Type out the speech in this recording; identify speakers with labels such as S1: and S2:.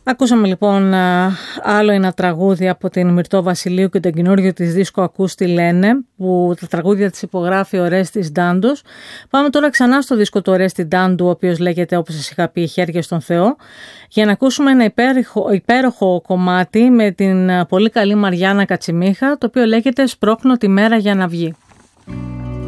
S1: Ακούσαμε λοιπόν άλλο ένα τραγούδι από την Μυρτώ Βασιλείου και τον καινούριο της δίσκο «Ακούς τι λένε», που τα τραγούδια της υπογράφει ο Ρέστης Ντάντος. Πάμε τώρα ξανά στο δίσκο του Ρέστη Ντάντου, ο οποίος λέγεται, όπως σας είχα πει, «Χέρια στον Θεό», για να ακούσουμε ένα υπέροχο κομμάτι με την πολύ καλή Μαριάννα Κατσιμίχα, το οποίο λέγεται «Σπρώχνω τη μέρα για να βγει».